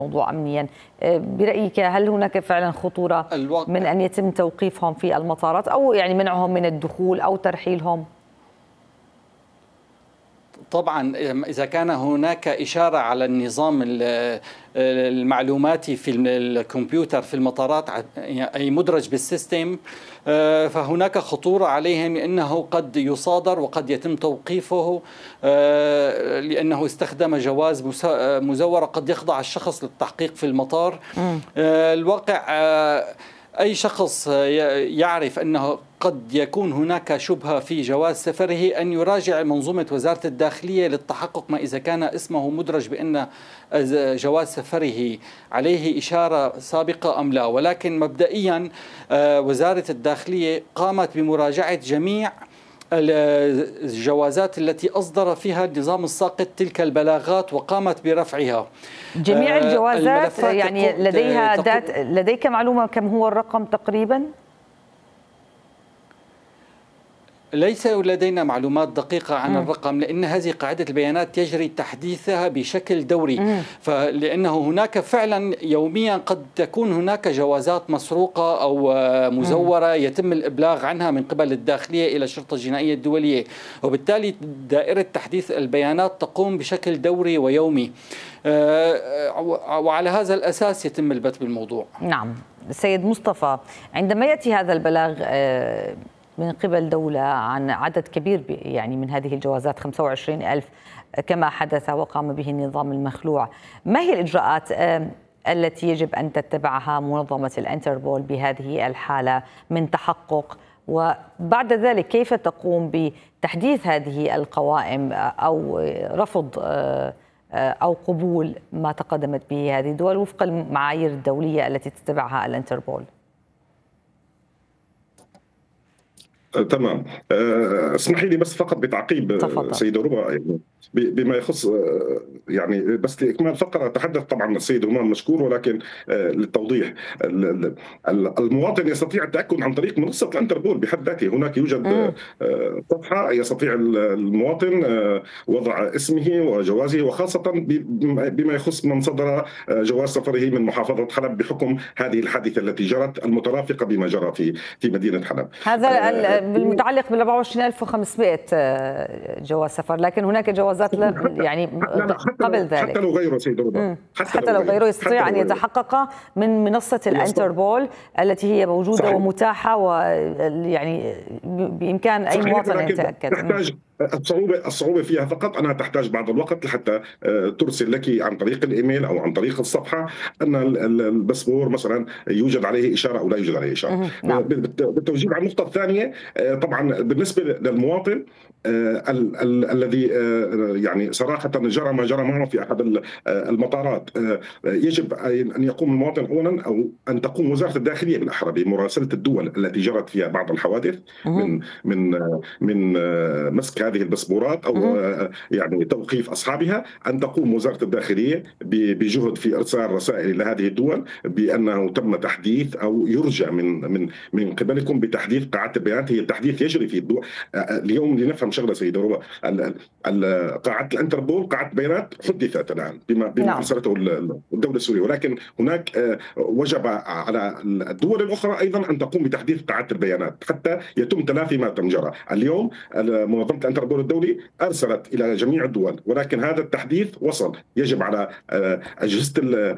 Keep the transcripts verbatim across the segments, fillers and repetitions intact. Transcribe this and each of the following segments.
الموضوع أمنيا. برأيك هل هناك فعلا خطورة الواقع من أن يتم توقيفهم في المطارات أو يعني منعهم من الدخول أو ترحيلهم؟ طبعا إذا كان هناك إشارة على النظام المعلوماتي في الكمبيوتر في المطارات أي مدرج بالسيستم، فهناك خطورة عليهم أنه قد يصادر وقد يتم توقيفه لأنه استخدم جواز مزورة، قد يخضع الشخص للتحقيق في المطار. الواقع أي شخص يعرف أنه قد يكون هناك شبهة في جواز سفره أن يراجع منظومة وزارة الداخلية للتحقق ما إذا كان اسمه مدرج بأن جواز سفره عليه إشارة سابقة أم لا. ولكن مبدئيا وزارة الداخلية قامت بمراجعة جميع الجوازات التي أصدر فيها النظام الساقط تلك البلاغات وقامت برفعها. جميع الجوازات يعني لديها دات لديك معلومة كم هو الرقم تقريبا؟ ليس لدينا معلومات دقيقة عن م. الرقم، لأن هذه قاعدة البيانات يجري تحديثها بشكل دوري، فلأنه هناك فعلا يوميا قد تكون هناك جوازات مسروقة أو مزورة يتم الإبلاغ عنها من قبل الداخلية إلى الشرطة الجنائية الدولية، وبالتالي دائرة تحديث البيانات تقوم بشكل دوري ويومي، وعلى هذا الأساس يتم البت بالموضوع. نعم سيد مصطفى، عندما يأتي هذا البلاغ من قبل دولة عن عدد كبير يعني من هذه الجوازات خمسة وعشرين ألف كما حدث وقام به النظام المخلوع، ما هي الإجراءات التي يجب أن تتبعها منظمة الانتربول بهذه الحالة من تحقق؟ وبعد ذلك كيف تقوم بتحديث هذه القوائم أو رفض أو قبول ما تقدمت به هذه الدول وفق المعايير الدولية التي تتبعها الانتربول؟ تمام. اسمحي لي بس فقط بتعقيب سيدة ربا يعني بما يخص يعني بس لاكمال فقره. تحدث طبعا السيد همام مشكور، ولكن للتوضيح المواطن يستطيع التاكد عن طريق منصه الانتربول بحد ذاته. هناك يوجد صفحه يستطيع المواطن وضع اسمه وجوازه، وخاصه بما يخص من صدر جواز سفره من محافظه حلب بحكم هذه الحادثه التي جرت المترافقه بما جرى في في مدينه حلب. هذا المتعلق بال أربعة وعشرين ألف وخمسمائة جواز سفر، لكن هناك جوازات يعني قبل ذلك حتى لو غيره سيد رضا، حتى, حتى لو غيره يستطيع أن يتحقق من منصة الانتربول التي هي موجودة صحيح. ومتاحة، ويعني بإمكان أي مواطن أن يتأكد. تحتاج الصعوبة الصعوبة فيها فقط أنها تحتاج بعض الوقت لحتى ترسل لك عن طريق الإيميل أو عن طريق الصفحة أن الباسبور مثلا يوجد عليه إشارة أو لا يوجد عليه إشارة. نعم. بالتوجيه على النقطة الثانية، طبعا بالنسبة للمواطن الذي يعني صراحة جرى ما جرى معه في أحد المطارات، يجب أن يقوم المواطن أولا أو أن تقوم وزارة الداخلية بالأحرى بمراسلة الدول التي جرت فيها بعض الحوادث من من من مسك هذه الباسبورات أو يعني توقيف أصحابها، أن تقوم وزارة الداخلية بجهد في إرسال رسائل إلى هذه الدول بأنه تم تحديث أو يرجى من من من قبلكم بتحديث قاعدة البيانات. هي التحديث يجري في الدول اليوم. لنفهم شغلة سيدة ربا، قاعدة الانتربول قاعدة بيانات حدثت الآن بما بما أرسلته الدولة السورية، ولكن هناك وجب على الدول الأخرى أيضا أن تقوم بتحديث قاعدة البيانات حتى يتم تلافي ما تم جرى. اليوم منظمة الانتربول الدولي أرسلت إلى جميع الدول، ولكن هذا التحديث وصل. يجب على أجهزة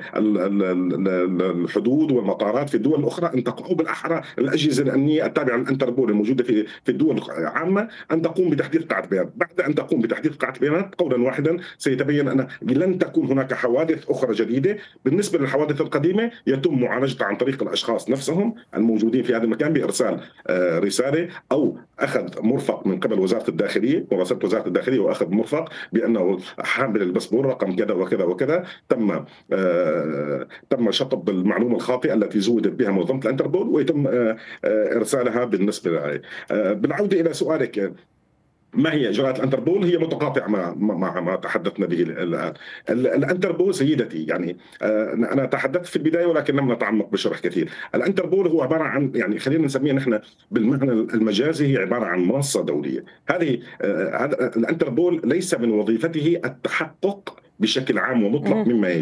الحدود والمطارات في الدول الأخرى أن تقوم بالأحرى الأجهزة الأمنية التابعة للانتربول الموجودة في في الدول عامة أن تقوم بتحديث قاعدة بيانات. بعد أن تقوم بتحديث قاعدة بيانات قولا واحدا سيتبين أن لن تكون هناك حوادث أخرى جديدة. بالنسبة للحوادث القديمة يتم معالجتها عن طريق الأشخاص نفسهم الموجودين في هذا المكان بإرسال رسالة أو أخذ مرفق من قبل وزارة الداخلية، مراسلة وزارة الداخلية وأخذ مرفق بأنه حامل الباسبور رقم كذا وكذا وكذا تم آه تم شطب المعلومة الخاطئة التي زودت بها منظمة الانتربول ويتم آه إرسالها. بالنسبة لها آه بالعودة إلى سؤالك، ما هي إجراءات الانتربول؟ هي متقاطعة مع ما ما تحدثنا به الآن. الانتربول سيدتي يعني أنا تحدثت في البداية ولكن لم نتعمق بشرح كثير. الانتربول هو عبارة عن يعني خلينا نسميها نحن بالمعنى المجازي هي عبارة عن منصة دولية. هذه الانتربول ليس من وظيفته التحقق بشكل عام ومطلق مما يجري.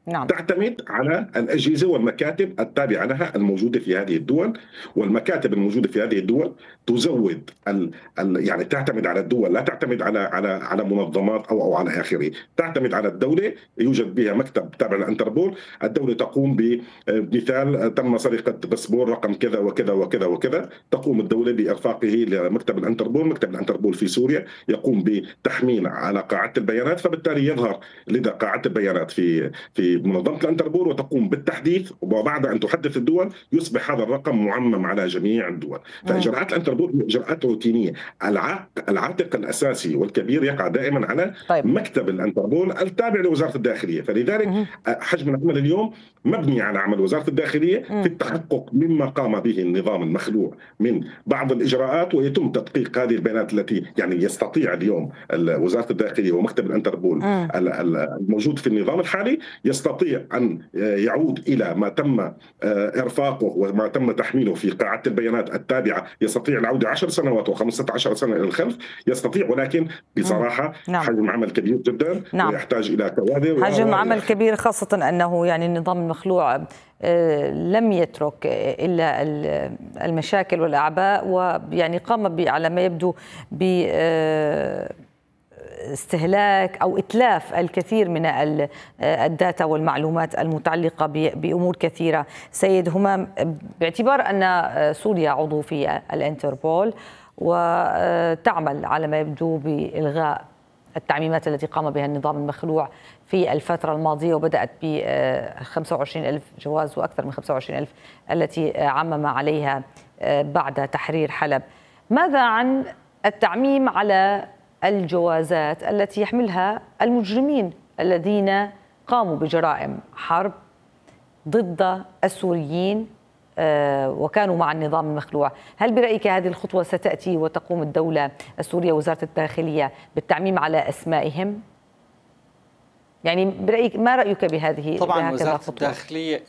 نعم. تعتمد على الأجهزة والمكاتب التابعة لها الموجودة في هذه الدول، والمكاتب الموجودة في هذه الدول تزود ال ال يعني تعتمد على الدول، لا تعتمد على على على منظمات أو أو على آخره، تعتمد على الدولة. يوجد بها مكتب تابع للانتربول، الدولة تقوم بمثال تم سرقة باسبور رقم كذا وكذا وكذا وكذا، تقوم الدولة بإرفاقه لمكتب الانتربول، مكتب الانتربول في سوريا يقوم بتحميل على قاعدة البيانات، فبالتالي يظهر لدى قاعدة البيانات في في منظمة الانتربول وتقوم بالتحديث، وبعد أن تحدث الدول يصبح هذا الرقم معمم على جميع الدول. فإجراءات الانتربول هي إجراءات روتينية. العاتق الأساسي والكبير يقع دائما على طيب. مكتب الانتربول التابع لوزارة الداخلية، فلذلك مم. حجم العمل اليوم مبني على عمل وزارة الداخلية مم. في التحقق مما قام به النظام المخلوع من بعض الإجراءات، ويتم تدقيق هذه البيانات التي يعني يستطيع اليوم وزارة الداخلية ومكتب الانتربول مم. الموجود في النظام الحالي يستطيع أن يعود إلى ما تم إرفاقه وما تم تحميله في قاعدة البيانات التابعة، يستطيع العودة عشر سنوات وخمسة عشر سنة إلى الخلف، يستطيع، ولكن بصراحة نعم. حجم عمل كبير جدا نعم. ويحتاج إلى كوادر حجم عمل كبير، خاصة أنه يعني النظام المخلوع لم يترك إلا المشاكل والأعباء، ويعني قام على ما يبدو ب استهلاك أو إتلاف الكثير من الداتا والمعلومات المتعلقة بأمور كثيرة. سيد همام، باعتبار أن سوريا عضو في الانتربول وتعمل على ما يبدو بإلغاء التعميمات التي قام بها النظام المخلوع في الفترة الماضية، وبدأت ب خمسة وعشرين ألف جواز وأكثر من خمسة وعشرين ألف التي عمم عليها بعد تحرير حلب، ماذا عن التعميم على الجوازات التي يحملها المجرمين الذين قاموا بجرائم حرب ضد السوريين وكانوا مع النظام المخلوع؟ هل برأيك هذه الخطوة ستأتي وتقوم الدولة السورية وزارة الداخلية بالتعميم على أسمائهم؟ يعني برأيك ما رأيك بهذه طبعا وزارة خطوة؟ الداخلية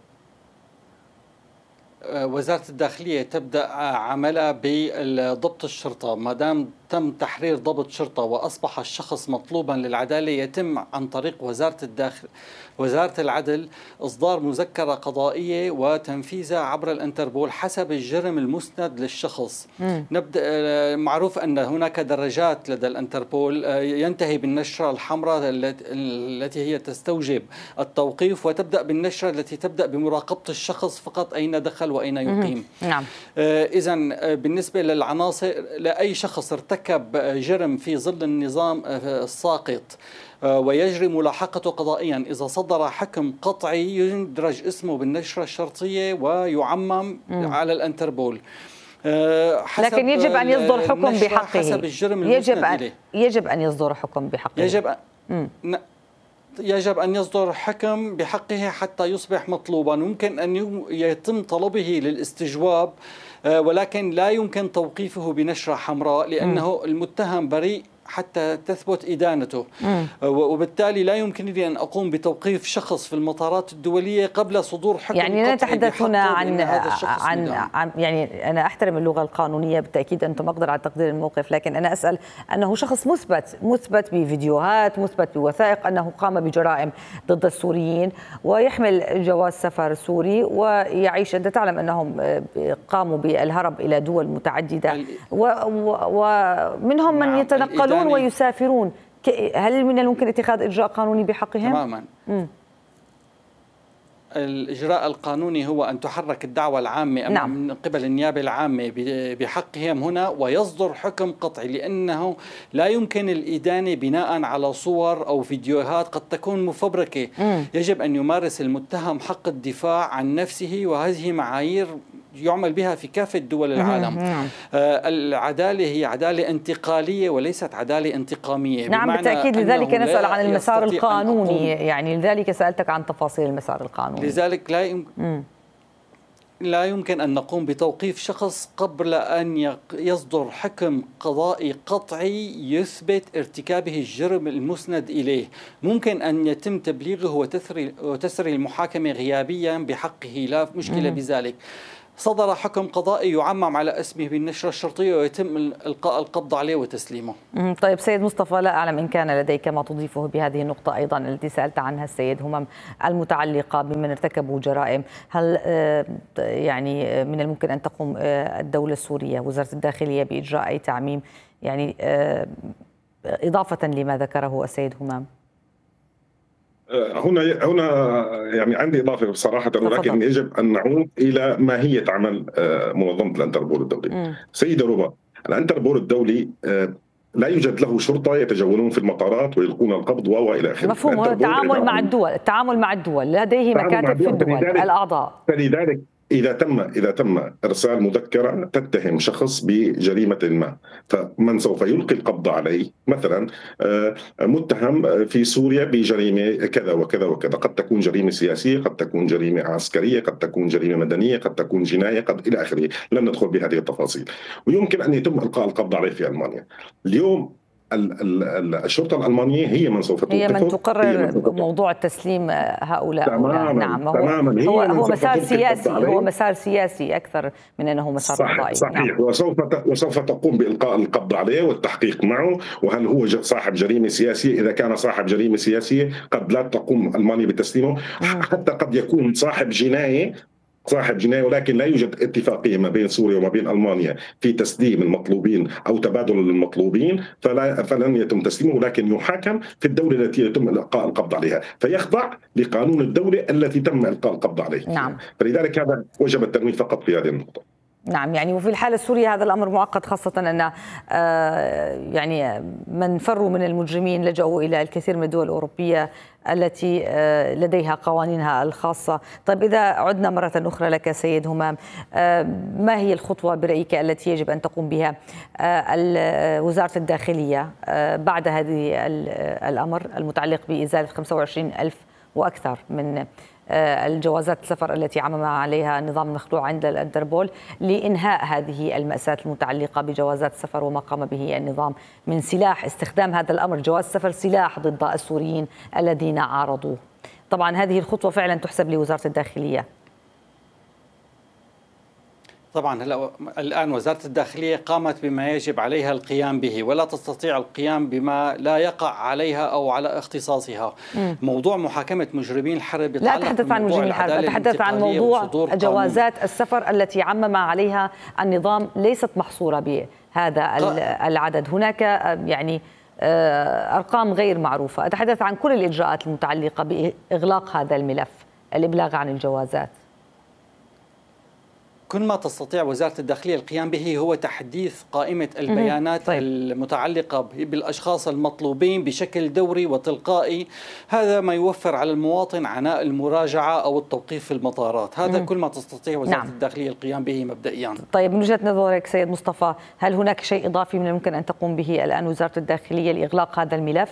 وزارة الداخلية تبدأ عملها بضبط الشرطة. ما دام تم تحرير ضبط شرطة وأصبح الشخص مطلوبا للعدالة، يتم عن طريق وزارة الداخل وزارة العدل إصدار مذكرة قضائية وتنفيذها عبر الانتربول حسب الجرم المسند للشخص. مم. نبدأ معروف أن هناك درجات لدى الانتربول، ينتهي بالنشرة الحمراء التي هي تستوجب التوقيف، وتبدأ بالنشرة التي تبدأ بمراقبة الشخص فقط أين دخل وأين يقيم. نعم. إذن بالنسبة للعناصر، لأي شخص ارتكب جرم في ظل النظام الساقط ويجري ملاحقته قضائيا، إذا صدر حكم قطعي يندرج اسمه بالنشرة الشرطية ويعمم م. على الانتربول. لكن يجب أن يصدر حكم بحقه، حسب الجرم يجب أن يجب أن يصدر حكم بحقه يجب أن م. يجب أن يصدر حكم بحقه حتى يصبح مطلوبا. ممكن أن يتم طلبه للاستجواب، ولكن لا يمكن توقيفه بنشرة حمراء لأنه م. المتهم بريء حتى تثبت إدانته. مم. وبالتالي لا يمكنني أن أقوم بتوقيف شخص في المطارات الدولية قبل صدور حكم يعني لا نتحدث هنا عن عن, عن يعني أنا أحترم اللغة القانونية بالتأكيد، أنتم أقدر على تقدير الموقف، لكن أنا أسأل أنه شخص مثبت مثبت بفيديوهات، مثبت بوثائق أنه قام بجرائم ضد السوريين ويحمل جواز سفر سوري ويعيش. أنت تعلم أنهم قاموا بالهرب إلى دول متعددة ومنهم من يتنقلون ويسافرون. هل من الممكن اتخاذ إجراء قانوني بحقهم؟ تماما. م. الإجراء القانوني هو أن تحرك الدعوة العامة نعم. من قبل النيابة العامة بحقهم هنا ويصدر حكم قطعي، لأنه لا يمكن الإدانة بناء على صور أو فيديوهات قد تكون مفبركة. م. يجب أن يمارس المتهم حق الدفاع عن نفسه، وهذه معايير يعمل بها في كافة دول العالم. نعم. آه العدالة هي عدالة انتقالية وليست عدالة انتقامية. نعم بالتأكيد، لذلك نسأل عن المسار القانوني، يعني لذلك سألتك عن تفاصيل المسار القانوني. لذلك لا يمكن لا يمكن أن نقوم بتوقيف شخص قبل أن يصدر حكم قضائي قطعي يثبت ارتكابه الجرم المسند إليه. ممكن أن يتم تبليغه وتسري وتسري المحاكمة غيابيا بحقه، لا مشكلة بذلك. صدر حكم قضائي يعمم على اسمه بالنشرة الشرطية ويتم إلقاء القبض عليه وتسليمه. طيب سيد مصطفى، لا أعلم إن كان لديك ما تضيفه بهذه النقطة أيضا التي سألت عنها السيد همام المتعلقة بمن ارتكبوا جرائم. هل يعني من الممكن أن تقوم الدولة السورية وزارة الداخلية بإجراء أي تعميم يعني إضافة لما ذكره السيد همام؟ هنا هنا يعني عندي اضافه بصراحه، ولكن يجب ان نعود الى ماهيه عمل منظمه الانتربول الدولي. سيده ربا، الانتربول الدولي لا يوجد له شرطه يتجولون في المطارات ويلقون القبض والى اخره. مفهوم. التعامل مع الدول، التعامل مع الدول لديه مكاتب في الدول الاعضاء. فلذلك إذا تم إذا تم إرسال مذكرة تتهم شخص بجريمة ما، فمن سوف يلقي القبض عليه مثلا متهم في سوريا بجريمة كذا وكذا وكذا، قد تكون جريمة سياسية، قد تكون جريمة عسكرية، قد تكون جريمة مدنية، قد تكون جناية، قد إلى آخره، لن ندخل بهذه التفاصيل. ويمكن أن يتم إلقاء القبض عليه في ألمانيا. اليوم الشرطة الألمانية هي من سوف هي من تقرر موضوع التسليم هؤلاء. تماما نعم. هو تماما هو, هو مسار سياسي، هو مسار سياسي أكثر من أنه مسار قضائي. صحيح, صحيح. نعم. وسوف وسوف تقوم بإلقاء القبض عليه والتحقيق معه، وهل هو صاحب جريمة سياسية؟ إذا كان صاحب جريمة سياسية قد لا تقوم ألمانيا بتسليمه، حتى قد يكون صاحب جناية صاحب جناية ولكن لا يوجد اتفاقية ما بين سوريا وما بين ألمانيا في تسليم المطلوبين أو تبادل المطلوبين، فلا فلن يتم تسليمه، ولكن يحاكم في الدولة التي يتم إلقاء القبض عليها، فيخضع لقانون الدولة التي تم إلقاء القبض عليه. نعم. فلذلك هذا وجب التنويه فقط في هذه النقطة. نعم. يعني وفي الحالة السورية هذا الأمر معقد، خاصة أن يعني من فروا من المجرمين لجأوا إلى الكثير من الدول الأوروبية التي لديها قوانينها الخاصة. طيب إذا عدنا مرة أخرى لك سيد همام، ما هي الخطوة برأيك التي يجب أن تقوم بها وزارة الداخلية بعد هذه الأمر المتعلق بإزالة خمسة وعشرين ألف وأكثر من الجوازات السفر التي عمم عليها النظام المخلوع عند الانتربول لإنهاء هذه المأساة المتعلقة بجوازات السفر وما قام به النظام من سلاح، استخدام هذا الأمر جواز السفر سلاح ضد السوريين الذين عارضوه؟ طبعا هذه الخطوة فعلا تحسب لوزارة الداخلية. طبعا هلا الآن وزارة الداخلية قامت بما يجب عليها القيام به، ولا تستطيع القيام بما لا يقع عليها أو على اختصاصها. مم. موضوع محاكمة مجرمين الحرب لا أتحدث عن مجرمين الحرب، أتحدث عن موضوع جوازات السفر التي عمم عليها النظام ليست محصورة بهذا العدد. هناك يعني أرقام غير معروفة. أتحدث عن كل الإجراءات المتعلقة بإغلاق هذا الملف، الإبلاغ عن الجوازات. كل ما تستطيع وزارة الداخلية القيام به هو تحديث قائمة البيانات طيب. المتعلقة بالأشخاص المطلوبين بشكل دوري وتلقائي. هذا ما يوفر على المواطن عناء المراجعة أو التوقيف في المطارات. هذا مم. كل ما تستطيع وزارة نعم. الداخلية القيام به مبدئيا. طيب من وجهة نظرك سيد مصطفى، هل هناك شيء إضافي من الممكن أن تقوم به الآن وزارة الداخلية لإغلاق هذا الملف؟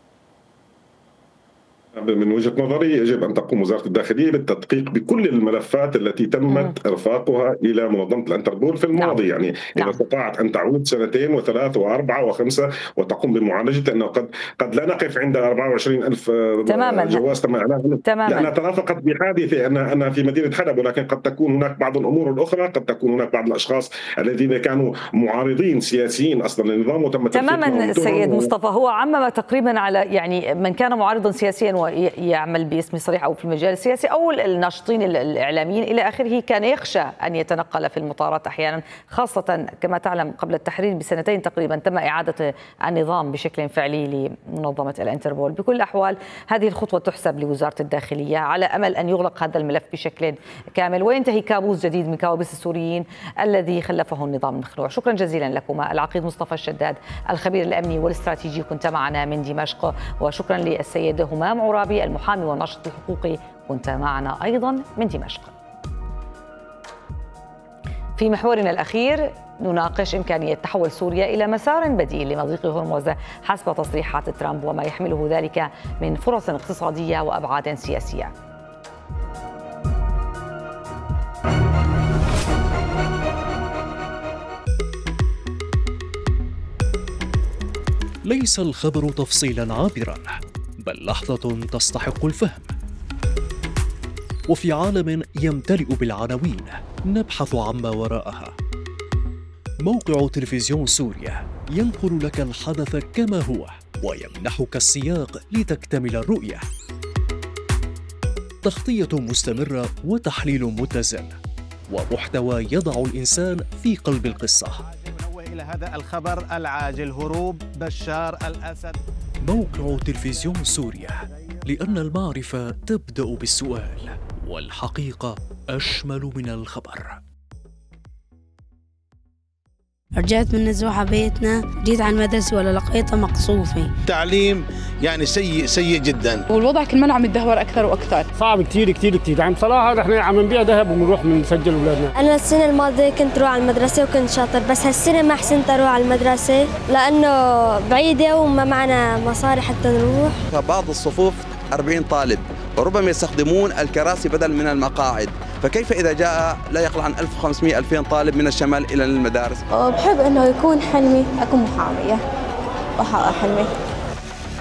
من وجهة نظري يجب أن تقوم وزارة الداخلية بالتدقيق بكل الملفات التي تمت إرفاقها إلى منظمة الانتربول في الماضي. نعم. يعني إذا نعم. استطاعت أن تعود سنتين وثلاث وأربعة وخمسة وتقوم بمعالجة، أنه قد قد لا نقف عند أربعة وعشرين ألف جواز تماما، لأنها ترافقت بحادثة أنها أنها في مدينة حلب، ولكن قد تكون هناك بعض الأمور الأخرى، قد تكون هناك بعض الأشخاص الذين كانوا معارضين سياسيين أصلا للنظام وتم تماما. سيد مصطفى، هو عمم تقريبا على يعني من كان معارضا سياسيا يعمل باسم صريح أو في المجال السياسي أو الناشطين الإعلاميين إلى آخره، كان يخشى أن يتنقل في المطارات أحيانا، خاصة كما تعلم قبل التحرير بسنتين تقريبا تم إعادة النظام بشكل فعلي لمنظمة الانتربول. بكل الأحوال هذه الخطوة تحسب لوزارة الداخلية على أمل أن يغلق هذا الملف بشكل كامل وينتهي كابوس جديد من كوابيس السوريين الذي خلفه النظام المخلوع. شكرا جزيلا لكما العقيد مصطفى الشداد الخبير الأمني والاستراتيجي كنت معنا من دمشق، وشكرا للسيد همام عرابي المحامي والناشط الحقوقي كنت معنا أيضا من دمشق. في محورنا الأخير نناقش إمكانية تحول سوريا إلى مسار بديل لمضيق هرمز حسب تصريحات ترامب وما يحمله ذلك من فرص اقتصادية وأبعاد سياسية. ليس الخبر تفصيلا عابرا، بل لحظة تستحق الفهم. وفي عالم يمتلئ بالعناوين نبحث عما وراءها. موقع تلفزيون سوريا ينقل لك الحدث كما هو ويمنحك السياق لتكتمل الرؤية. تغطية مستمرة وتحليل متزن ومحتوى يضع الإنسان في قلب القصة. إلى هذا الخبر العاجل: هروب بشار الأسد. موقع تلفزيون سوريا، لأن المعرفة تبدأ بالسؤال والحقيقة أشمل من الخبر. رجعت من نزوحة بيتنا، جيت على المدرسة ولا لقيتها مقصوفة. تعليم يعني سيء سيء جدا، والوضع كل ما عم يتدهور أكثر وأكثر. صعب كثير كثير كثير. يعني بصراحة نحن عم نبيع ذهب وبنروح بنسجل أولادنا. أنا السنة الماضية كنت روح على المدرسة وكنت شاطر، بس هالسنة ما حسنت أروح على المدرسة لأنه بعيدة وما معنا مصاري حتى نروح. فبعض الصفوف أربعين طالب وربما يستخدمون الكراسي بدل من المقاعد، فكيف إذا جاء لا يقل عن ألف وخمسمئة ألفين طالب من الشمال إلى المدارس؟ بحب إنه يكون حلمي أكون محامية وأحقق حلمي.